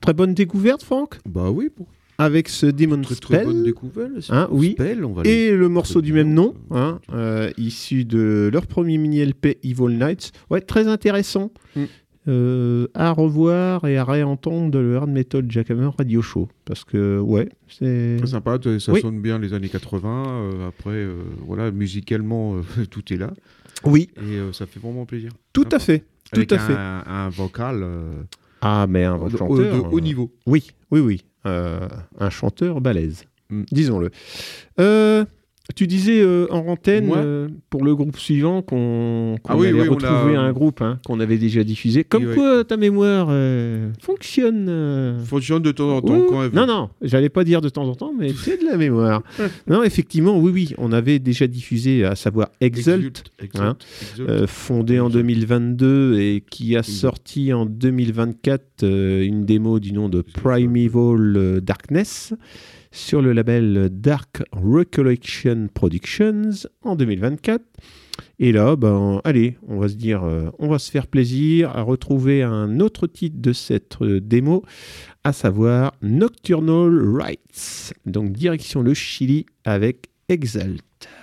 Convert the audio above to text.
Très bonne découverte, Franck, Bah oui, avec ce Demon très Spell. bonne découverte. Oui. Spell, on va Et le morceau du même nom, hein. issu de leur premier mini-LP Evil Knights. Ouais, très intéressant. À revoir et à réentendre de le Hard Metal Jackhammer Radio Show. Parce que, ouais, c'est... Très sympa, ça sonne bien les années 80. Après, voilà, musicalement, tout est là. Oui. Et ça fait vraiment plaisir. Tout à fait. Avec tout à fait. Un vocal mais un chanteur... de haut niveau. Oui. Un chanteur balèze, disons-le. Tu disais en antenne pour le groupe suivant qu'on avait retrouvé un groupe qu'on avait déjà diffusé. Comme quoi ta mémoire fonctionne. Fonctionne de temps en temps. Non, j'allais pas dire de temps en temps, mais c'est de la mémoire. Non, effectivement, oui, on avait déjà diffusé, à savoir Exult. Fondé en 2022 et qui a sorti en 2024 une démo du nom de Primeval Darkness sur le label Dark Recollection Productions en 2024. Et là, allez, on va se dire, on va se faire plaisir à retrouver un autre titre de cette démo, à savoir Nocturnal Rites. Donc direction le Chili avec Exalt.